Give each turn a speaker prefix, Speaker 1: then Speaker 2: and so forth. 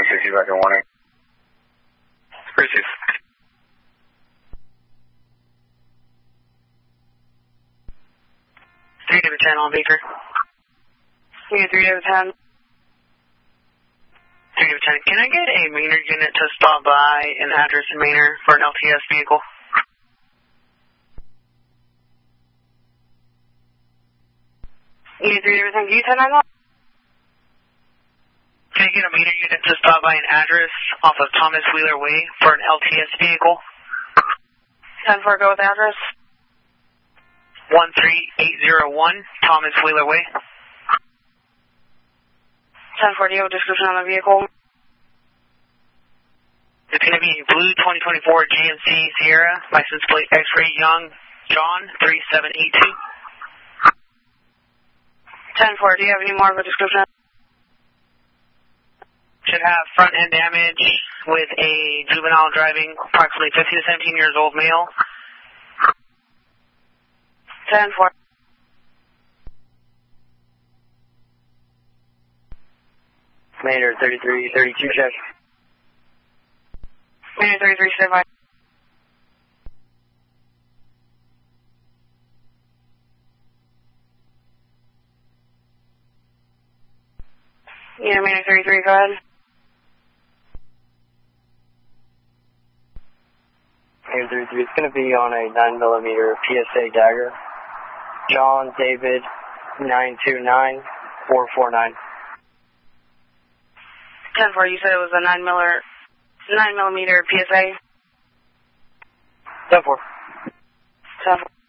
Speaker 1: 760 back in warning.
Speaker 2: Received.
Speaker 3: Three to 10 on Baker.
Speaker 4: Yeah, 3 to 10.
Speaker 3: 3 to 10. Can I get a Maynard unit to stop by an address in Maynard for an LTS vehicle?
Speaker 4: Yeah, 3 to 10. Can you 10-9-1?
Speaker 3: Can I get a Maynard unit to stop by an address off of Thomas Wheeler Way for an LTS vehicle?
Speaker 4: 10-4, go with the address.
Speaker 3: 13801 Thomas Wheeler Way.
Speaker 4: 10-4, do you have a description on the vehicle?
Speaker 3: It's going to be blue 2024 GMC Sierra, license plate X-ray Young John 3782.
Speaker 4: 10-4, do you have any more of a description?
Speaker 3: Should have front end damage with a juvenile driving, approximately 15 to 17 years old male.
Speaker 4: 10-4.
Speaker 1: Maynard 3332, check.
Speaker 4: Maynard 33, stand by. Yeah, Maynard 33, go ahead.
Speaker 1: Maynard 33, it's going to be on a 9mm PSA Dagger. John David 929449.
Speaker 4: 10-4, you said it was a 9mm PSA?
Speaker 1: 10-4.
Speaker 4: 10-4.